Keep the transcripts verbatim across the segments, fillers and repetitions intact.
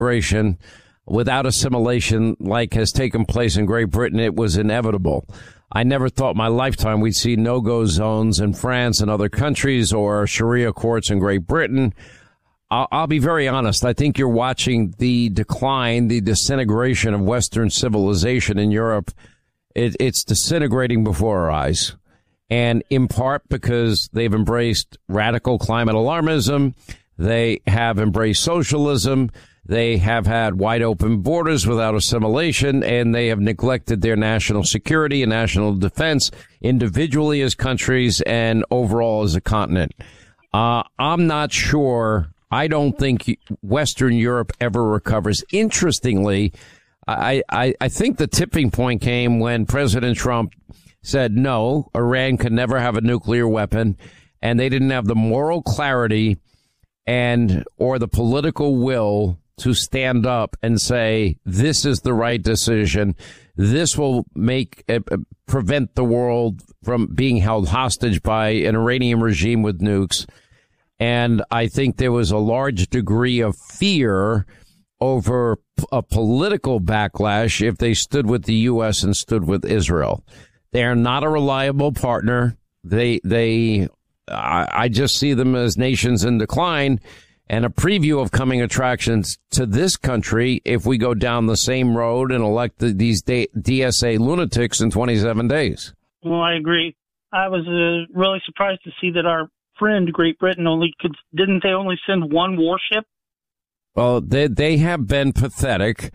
disintegration without assimilation like has taken place in Great Britain. It was inevitable. I never thought in my lifetime we'd see no-go zones in France and other countries or Sharia courts in Great Britain. I'll, I'll be very honest. I think you're watching the decline, the disintegration of Western civilization in Europe. It, it's disintegrating before our eyes. And in part because they've embraced radical climate alarmism. They have embraced socialism. They have had wide open borders without assimilation, and they have neglected their national security and national defense individually as countries and overall as a continent. Uh, I'm not sure. I don't think Western Europe ever recovers. Interestingly, I, I, I think the tipping point came when President Trump said, no, Iran could never have a nuclear weapon, and they didn't have the moral clarity and or the political will to stand up and say, this is the right decision. This will make uh, prevent the world from being held hostage by an Iranian regime with nukes. And I think there was a large degree of fear over a political backlash if they stood with the U S and stood with Israel. They are not a reliable partner. They, they, I, I just see them as nations in decline. And a preview of coming attractions to this country if we go down the same road and elect the, these D S A lunatics in twenty-seven days. Well, I agree. I was uh, really surprised to see that our friend Great Britain only could, didn't they only send one warship? Well, they, they have been pathetic,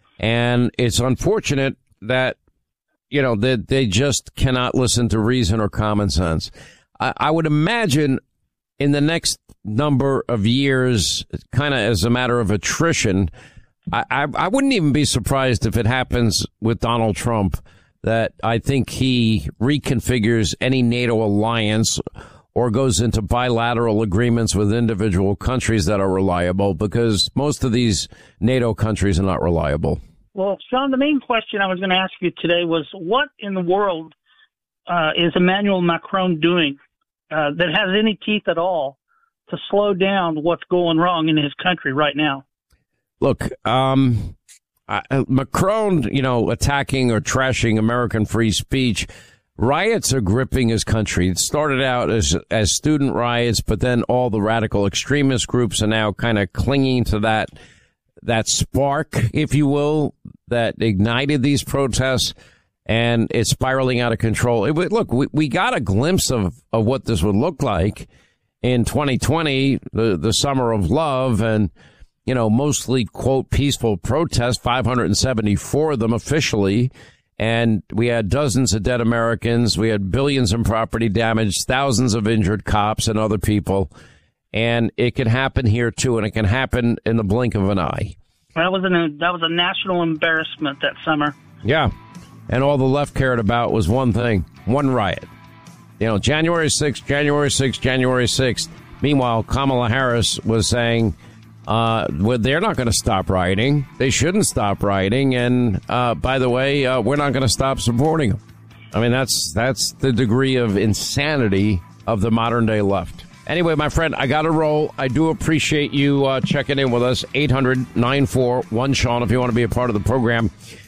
and it's unfortunate that, you know, they, they just cannot listen to reason or common sense. I, I would imagine in the next number of years, kind of as a matter of attrition, I, I, I wouldn't even be surprised if it happens with Donald Trump, that I think he reconfigures any NATO alliance or goes into bilateral agreements with individual countries that are reliable, because most of these NATO countries are not reliable. Well, Sean, the main question I was going to ask you today was, what in the world uh, is Emmanuel Macron doing uh, that has any teeth at all to slow down what's going wrong in his country right now? Look, um, uh, Macron, you know, attacking or trashing American free speech. Riots are gripping his country. It started out as as student riots, but then all the radical extremist groups are now kind of clinging to that that spark, if you will, that ignited these protests, and it's spiraling out of control. It, look, we, we got a glimpse of, of what this would look like in twenty twenty, the, the summer of love, and, you know, mostly, quote, peaceful protests, five hundred seventy-four of them officially. And we had dozens of dead Americans. We had billions in property damage, thousands of injured cops and other people. And it can happen here, too, and it can happen in the blink of an eye. That was, an, that was a national embarrassment that summer. Yeah. And all the left cared about was one thing, one riot. You know, January sixth, January sixth, January sixth. Meanwhile, Kamala Harris was saying, uh, well, they're not going to stop rioting. They shouldn't stop rioting. And, uh, by the way, uh, we're not going to stop supporting them. I mean, that's that's the degree of insanity of the modern day left. Anyway, my friend, I got to roll. I do appreciate you uh, checking in with us. eight hundred, nine four one, Sean, if you want to be a part of the program.